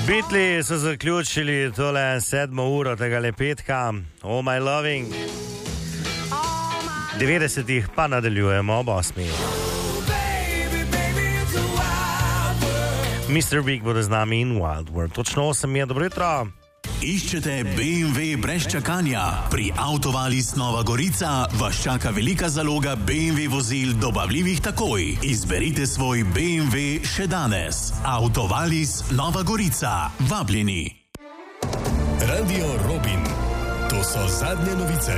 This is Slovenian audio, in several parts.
Beatli so zaključili tole 7. uro tega petka, Oh My Loving. 90-ih pa nadaljujemo ob 8. Mr. Big bo z nami in Wild World. Točno 8 je, dobro jutro. Iščete BMW brez čakanja? Pri Autovalis Nova Gorica vas čaka velika zaloga BMW vozil dobavljivih takoj. Izberite svoj BMW še danes. Autovalis Nova Gorica. Vabljeni. Radio Robin. To so zadnje novice.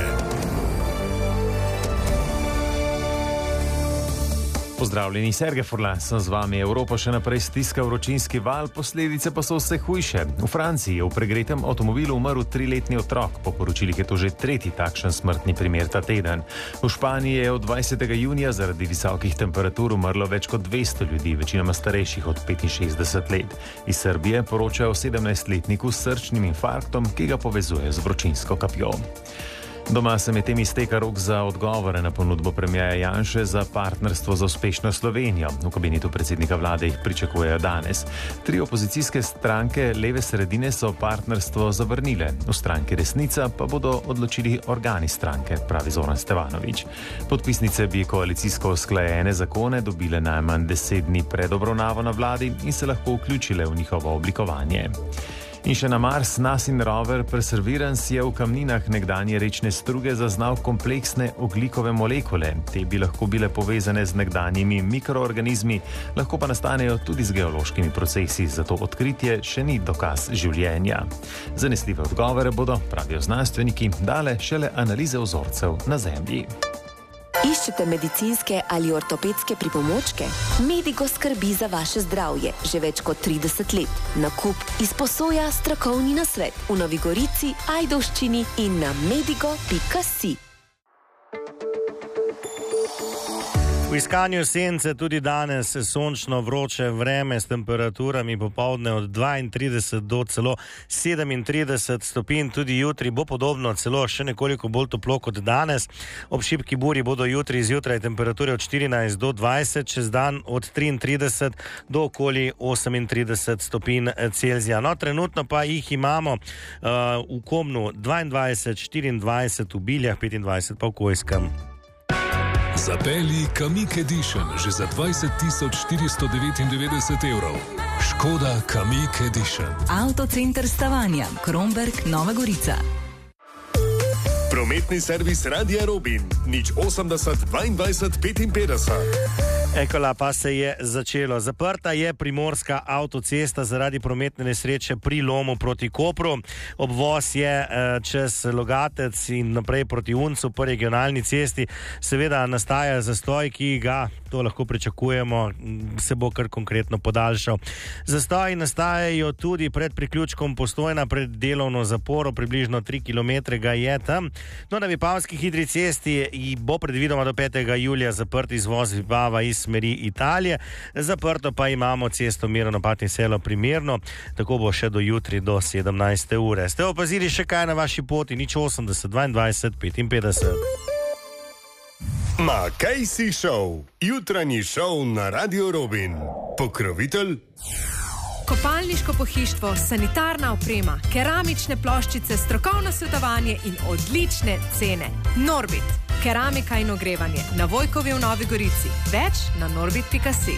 Pozdravljeni, Sergej Furlan, sem z vami. Evropa še naprej stiska vročinski val, posledice pa so vse hujše. V Franciji je v pregretem avtomobilu umrl 3-letni otrok, po poročilih je to že tretji takšen smrtni primer ta teden. V Španiji je od 20. junija zaradi visokih temperatur umrlo več kot 200 ljudi, večinoma starejših od 65 let. Iz Srbije poročajo o 17-letniku s srčnim infarktom, ki ga povezuje z vročinsko kapjo. Doma se medtem izteka rok za odgovore na ponudbo premierja Janše za partnerstvo za uspešno Slovenijo. V kabinetu predsednika vlade jih pričakujejo danes. 3 opozicijske stranke leve sredine so partnerstvo zavrnile. V stranki Resnica pa bodo odločili organi stranke, pravi Zoran Stevanović. Podpisnice bi koalicijsko usklajene zakone dobile najmanj 10 dni pred obravnavo na vladi in se lahko vključile v njihovo oblikovanje. In še na Mars, NASA rover Perseverance je v kamninah nekdanje rečne struge zaznal kompleksne ogljikove molekule. Te bi lahko bile povezane z nekdanjimi mikroorganizmi, lahko pa nastanejo tudi z geološkimi procesi, zato odkritje še ni dokaz življenja. Zanesljive odgovore bodo, pravijo znanstveniki, dale šele analize vzorcev na Zemlji. Iščete medicinske ali ortopedske pripomočke? Medigo skrbi za vaše zdravje že več kot 30 let. Nakup izposoja strokovni nasvet v Novi Gorici, Ajdovščini in na medigo.si. V iskanju sence tudi danes sončno vroče vreme s temperaturami popoldne od 32 do celo 37 stopinj. Tudi jutri bo podobno, celo še nekoliko bolj toplo kot danes. Ob šibki buri bodo jutri zjutraj temperature od 14 do 20, čez dan od 33 do okoli 38 stopinj Celzija. No, trenutno pa jih imamo v Komnu 22, 24, v Biljah 25 pa v Kojskem. Zapelji Kamiq Edition že za 20.499 evrov. Škoda Kamiq Edition. Avtocenter Stavanja, Kromberk, Nova Gorica. Prometni servis Radia Robin. 080 22 55. Ekola pa se je začelo. Zaprta je primorska avtocesta zaradi prometne nesreče pri lomu proti Kopru. Obvoz je čez Logatec in naprej proti Uncu po regionalni cesti. Seveda nastaja zastoj, ki ga, to lahko pričakujemo, se bo kar konkretno podaljšal. Zastoji nastajajo tudi pred priključkom Postojna, pred delovno zaporo, približno 3 km ga je tam. No, na Vipavski hitri cesti bo predvidoma do 5. julija zaprt izvoz Vipava iz smeri Italije. Zaprto pa imamo cesto Mirno-Patni Selo primerno, tako bo še do jutri do 17. ure. Ste opazili še kaj na vaši poti? 080 22 55. Makejsi Show. Jutranji šov na Radio Robin. Pokrovitelj Kopalniško pohištvo, sanitarna oprema, keramične ploščice, strokovno svetovanje in odlične cene. Norbit, keramika in ogrevanje, na Vojkovi v Novi Gorici. Več na norbit.si.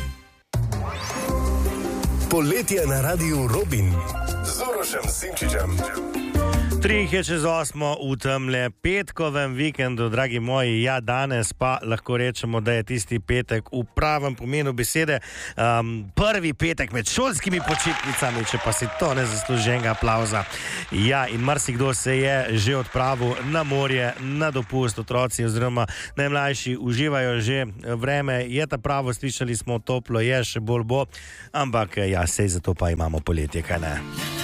Poletje na Radio Robin z Urošem Simčičem. 3 je čez 8 v temle petkovem vikendu, dragi moji. Ja, danes pa lahko rečemo, da je tisti petek v pravem pomenu besede prvi petek med šolskimi počitnicami, če pa si to ne zasluženega aplauza. Ja, in marsikdo se je že odpravil na morje, na dopust. Otroci oziroma najmlajši uživajo že. Vreme je ta pravo, slišali smo, toplo je, še bolj bo, ampak ja, sej zato pa imamo poletje, kaj ne?